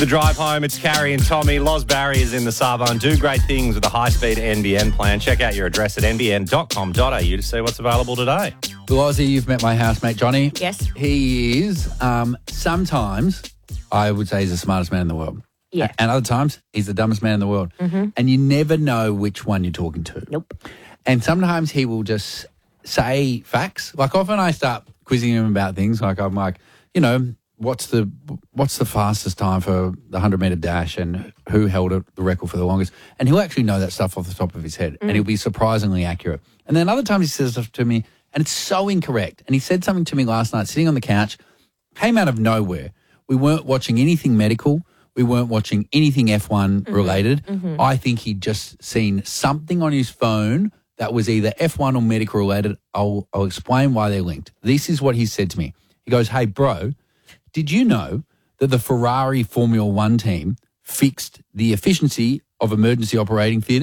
the drive home, it's Carrie and Tommy. Loz Barry is in the Sarbonne. Do great things with a high-speed NBN plan. Check out your address at nbn.com.au to see what's available today. Lozzie, you've met my housemate, Johnny. Yes. He is, sometimes, I would say he's the smartest man in the world. Yeah. And other times, he's the dumbest man in the world. Mm-hmm. And you never know which one you're talking to. Nope. And sometimes he will just say facts. Like often I start quizzing him about things. Like I'm like, you know, what's the fastest time for the 100-metre dash and who held the record for the longest? And he'll actually know that stuff off the top of his head. And he'll be surprisingly accurate. And then other times he says stuff to me and it's so incorrect. And he said something to me last night sitting on the couch, came out of nowhere. We weren't watching anything medical. We weren't watching anything F1 related. Mm-hmm. I think he'd just seen something on his phone that was either F1 or medical related. I'll explain why they're linked. This is what he said to me. He goes, hey, bro, did you know that the Ferrari Formula One team fixed the efficiency of emergency operating theatre?